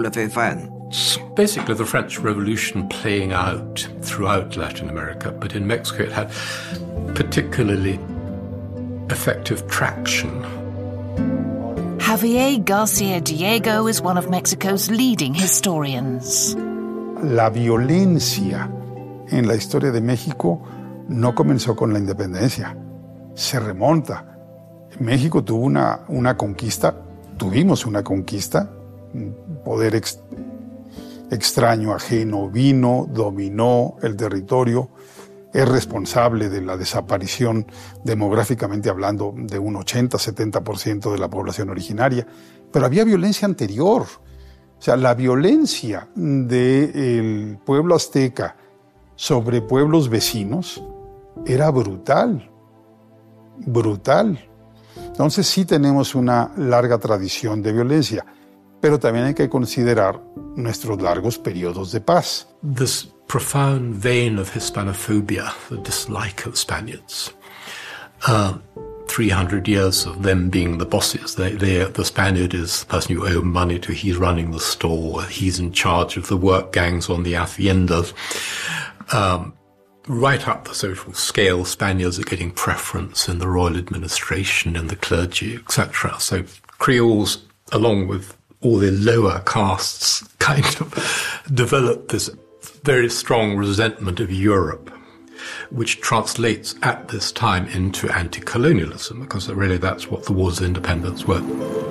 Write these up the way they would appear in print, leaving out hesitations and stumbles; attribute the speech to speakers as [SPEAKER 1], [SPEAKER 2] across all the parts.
[SPEAKER 1] 了非贩子。
[SPEAKER 2] Basically, the French Revolution playing out throughout Latin America, but in Mexico it had particularly effective traction.
[SPEAKER 3] Javier Garcia Diego is one of Mexico's leading historians.
[SPEAKER 4] La violencia en la historia de México no comenzó con la independencia, se remonta. México tuvo una conquista, tuvimos una conquista, un poder extraño, ajeno, vino, dominó el territorio, es responsable de la desaparición demográficamente hablando de un 80-70% de la población originaria, pero había violencia anterior. O sea, la violencia del pueblo azteca sobre pueblos vecinos era brutal, brutal. Entonces sí tenemos una larga tradición de violencia, pero también hay que considerar nuestros largos periodos de paz.
[SPEAKER 2] This profound vein of Hispanophobia, the dislike of Spaniards, 300 years of them being the bosses. The Spaniard is the person you owe money to. He's running the store. He's in charge of the work gangs on the haciendas. Right up the social scale, Spaniards are getting preference in the royal administration and the clergy, etc. So Creoles, along with all the lower castes, kind of developed this very strong resentment of Europe, which translates at this time into anti-colonialism, because really that's what the Wars of Independence were.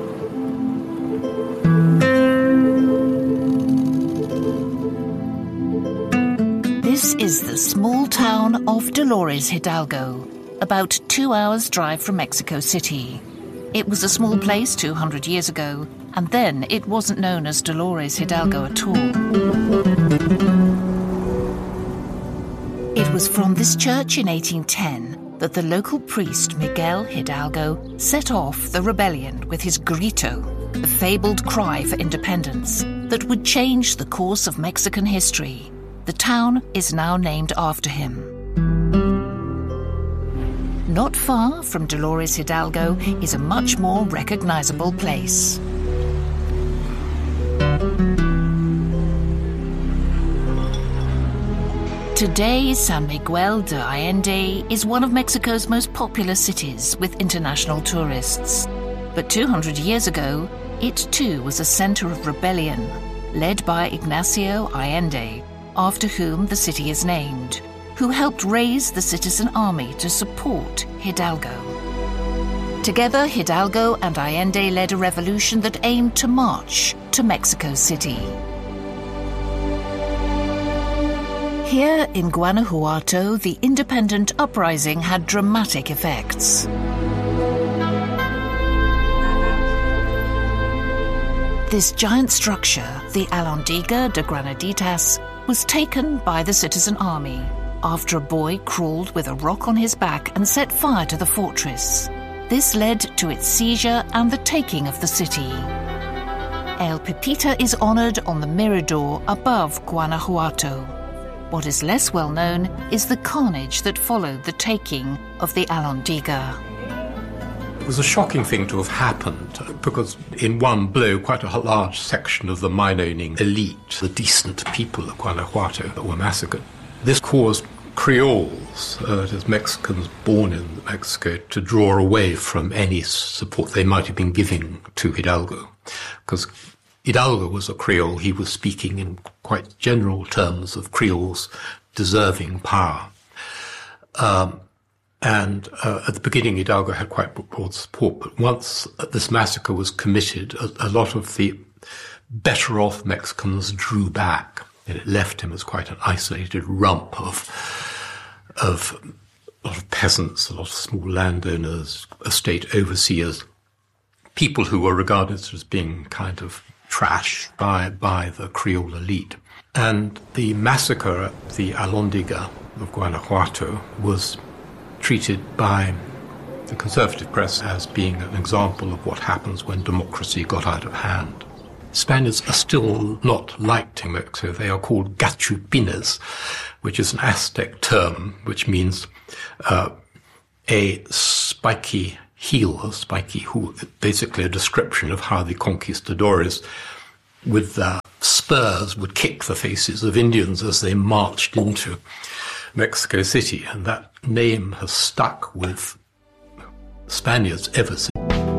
[SPEAKER 3] This is the small town of Dolores Hidalgo, about 2 hours' drive from Mexico City. It was a small place 200 years ago, and then it wasn't known as Dolores Hidalgo at all. It was from this church in 1810 that the local priest Miguel Hidalgo set off the rebellion with his grito, the fabled cry for independence that would change the course of Mexican history. The town is now named after him. Not far from Dolores Hidalgo is a much more recognizable place. Today, San Miguel de Allende is one of Mexico's most popular cities with international tourists. But 200 years ago, it too was a center of rebellion, led by Ignacio Allende, after whom the city is named, who helped raise the citizen army to support Hidalgo. Together, Hidalgo and Allende led a revolution that aimed to march to Mexico City. Here in Guanajuato, the independent uprising had dramatic effects. This giant structure, the Alhóndiga de Granaditas, was taken by the citizen army after a boy crawled with a rock on his back and set fire to the fortress. This led to its seizure and the taking of the city. El Pepita is honored on the Mirador above Guanajuato. What is less well known is the carnage that followed the taking of the Alhóndiga.
[SPEAKER 2] It was a shocking thing to have happened because in one blow quite a large section of the mine-owning elite, the decent people of Guanajuato, were massacred. This caused Creoles, that is Mexicans born in Mexico, to draw away from any support they might have been giving to Hidalgo. Because Hidalgo was a Creole, he was speaking in quite general terms of Creoles deserving power. And at the beginning, Hidalgo had quite broad support, but once this massacre was committed, a lot of the better-off Mexicans drew back, and it left him as quite an isolated rump of a lot of peasants, a lot of small landowners, estate overseers, people who were regarded as being kind of trash by the Creole elite. And the massacre at the Alhóndiga of Guanajuato was treated by the conservative press as being an example of what happens when democracy got out of hand. Spaniards are still not liked in Mexico. They are called gachupines, which is an Aztec term, which means a spiky heel, a spiky hoof, basically a description of how the conquistadores, with their spurs would kick the faces of Indians as they marched into Mexico City, and that name has stuck with Spaniards ever since.